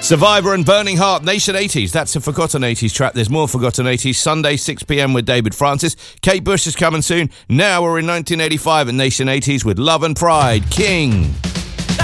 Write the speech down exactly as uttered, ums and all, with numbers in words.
Survivor and Burning Heart, Nation eighties. That's a forgotten eighties track. There's more forgotten eighties. Sunday, six p.m. with David Francis. Kate Bush is coming soon. Now we're in nineteen eighty-five at Nation eighties with Love and Pride. King.